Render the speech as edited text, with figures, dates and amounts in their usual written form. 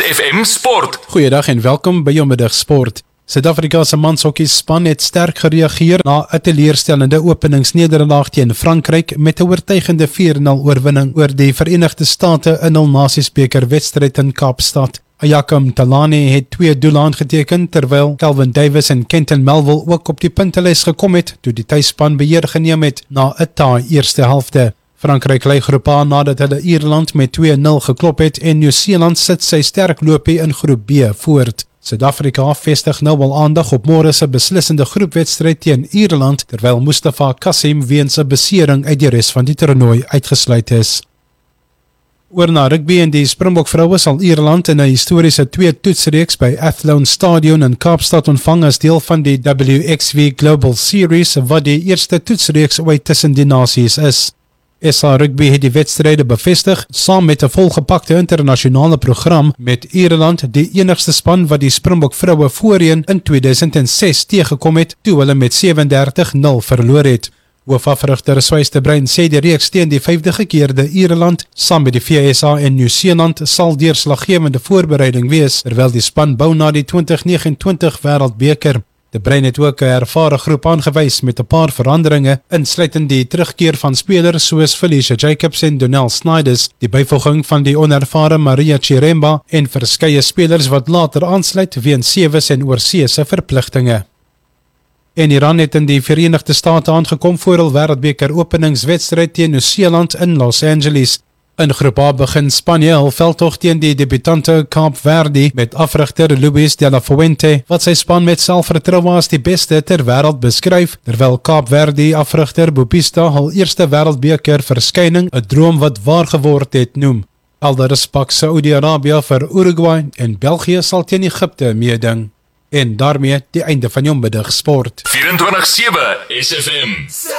SFM Sport. Goeiedag en welkom by jou middag sport. Suid-Afrika se manshokkie span het sterk gereageer na 'n teleurstellende openingsnederlaag teen Frankryk met 'n oortuigende 4-0 oorwinning oor die Verenigde State in hul Nasiesbeker wedstryd in Kaapstad. Ayaka Mthalane het 2 doele aangeteken terwyl Kelvin Davis en Kenton Melville ook op die puntelys gekom het toe die tuisspan beheer geneem het na 'n taai eerste helfte. Frankryk lei groep A nadat hulle Ierland met 2-0 geklop het en Nieu-Seeland sit sy sterk loopie in groep B voort. Suid-Afrika vestig nou al aandag op môre se beslissende groepwedstryd teen Ierland terwyl Mustafa Kassim weens 'n besering uit die res van die toernooi uitgesluit is. Oor na rugby en die Springbok vroue sal Ierland in 'n historiese 2-toetsreeks by Athlone Stadion in Kaapstad ontvang as deel van die WXV Global Series wat die eerste toetsreeks ooit tussen die nasies is. SA Rugby het die wedstryde bevestig saam met 'n volgepakte internasionale program met Ierland die enigste span wat die Springbok vroue voorheen in 2006 teëgekom het toe hulle met 37-0 verloor het. Hoofafrigter Swys de Bruin sê die reeks teen die 5de gekeerde Ierland saam met die VSA en Nieu-Seeland sal deurslaggewende voorbereiding wees terwyl die span bou na die 2029 Wêreldbeker. De Bruin het ook 'n ervare groep aangewys met 'n paar veranderinge, insluitend die terugkeer van spelers soos Felicia Jacobs en Donnell Snyders, die byvoeging van die onervare Maria Chiremba en verskeie spelers wat later aansluit weens sewes en oorseese verpligtinge. En Iran het in die Verenigde State aangekom vir hul Wêreldbeker openingswedstryd teen Nieu-Seeland in Los Angeles. In groep A begin Spanje hul veldtog teen die debutante Kaap Verde met afrigter Luis de la Fuente wat sy span met selfvertroue as die beste ter wêreld beskryf, terwyl Kaap Verde afrigter Bopista hul eerste Wêreldbeker verskyning 'n droom wat waar geword het noem. Alderus pak Saudi-Arabië vir Uruguay en België sal teen Egipte meeding. En daarmee die einde van jou middag sport. 24/7 SFM.